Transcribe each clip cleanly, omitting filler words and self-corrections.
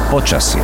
Počasie.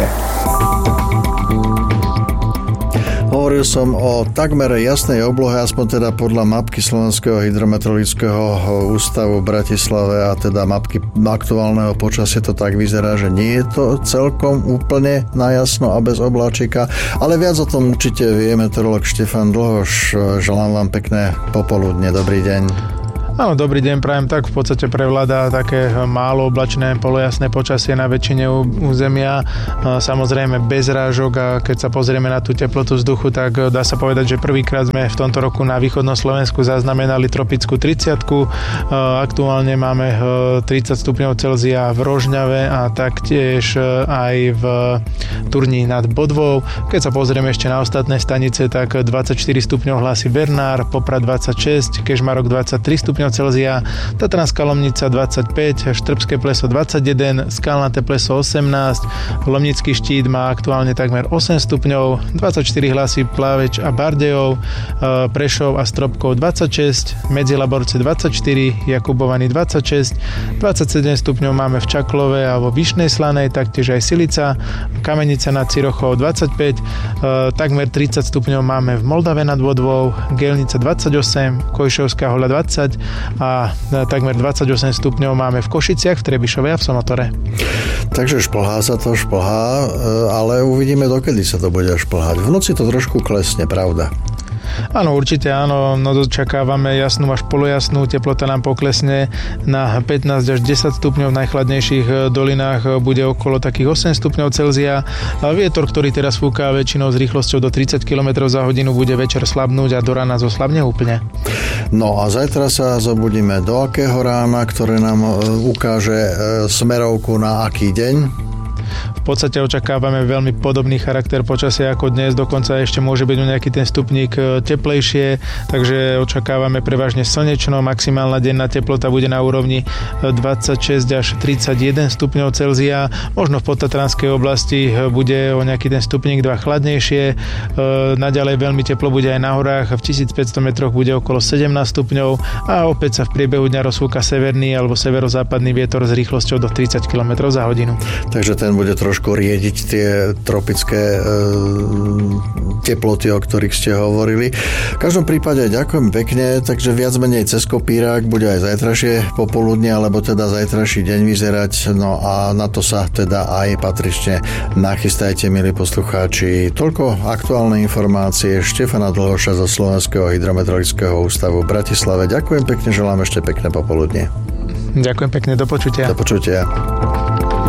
Hovoril som o takmer jasnej oblohe, aspoň teda podľa mapky Slovenského hydrometeorologického ústavu v Bratislave a teda mapky aktuálneho počasia to tak vyzerá, že nie je to celkom úplne najasno a bez obláčika, ale viac o tom určite vie meteorológ Štefan Dlhoš. Želám vám pekné popoludne, dobrý deň. Áno, dobrý deň, prajem. Tak v podstate prevláda také málo oblačné, polojasné počasie na väčšine územia. Samozrejme bez rážok a keď sa pozrieme na tú teplotu vzduchu, tak dá sa povedať, že prvýkrát sme v tomto roku na východnom Slovensku zaznamenali tropickú 30-ku. Aktuálne máme 30 stupňov Celzia v Rožňave a taktiež aj v Turni nad Bodvou. Keď sa pozrieme ešte na ostatné stanice, tak 24 stupňov hlási Bernár, Poprad 26, Kežmarok 23 stupňov Celzia, Tatranská Lomnica 25, Štrbské Pleso 21, Skalnaté Pleso 18, Lomnický Štít má aktuálne takmer 8 stupňov, 24 hlasí Pláveč a Bardejov, Prešov a Stropkov 26, Medzilaborce 24, Jakubovany 26, 27 stupňov máme v Čaklove a vo Vyšnej Slanej, taktiež aj Silica, Kamenica nad Cirochou 25, takmer 30 stupňov máme v Moldave nad Vodvou, Gelnica 28, Košovská Hoľa 20 a takmer 28 stupňov máme v Košiciach, v Trebišove a v Somotore. Takže šplhá sa to, ale uvidíme, dokedy sa to bude šplhať. V noci to trošku klesne, pravda? Áno, určite áno, no dočakávame jasnú až polojasnú, teplota nám poklesne na 15 až 10 stupňov, v najchladnejších dolinách bude okolo takých 8 stupňov Celzia. Vietor, ktorý teraz fúka väčšinou s rýchlosťou do 30 km za hodinu, bude večer slabnúť a do rána zoslabne úplne. No a zajtra sa zobudíme do akého rána, ktoré nám ukáže smerovku na aký deň? V podstate očakávame veľmi podobný charakter počasia ako dnes, dokonca ešte môže byť nejaký ten stupník teplejšie, takže očakávame prevažne slnečno, maximálna denná teplota bude na úrovni 26 až 31 stupňov Celzia, možno v podtatranskej oblasti bude o nejaký ten stupník 2 chladnejšie, naďalej veľmi teplo bude aj na horách, v 1500 metroch bude okolo 17 stupňov a opäť sa v priebehu dňa rozfúka severný alebo severozápadný vietor s rýchlosťou do 30 km za hodinu. Takže ten bude trošku riediť tie tropické teploty, o ktorých ste hovorili. V každom prípade ďakujem pekne, takže viac menej cez kopírák bude aj zajtrajšie popoludne, alebo teda zajtrajší deň vyzerať, no a na to sa teda aj patrične nachystajte, milí poslucháči. Toľko aktuálne informácie Štefana Dlhoša zo Slovenského hydrometeorologického ústavu v Bratislave. Ďakujem pekne, želám ešte pekné popoludne. Ďakujem pekne, do počutia. Do počutia.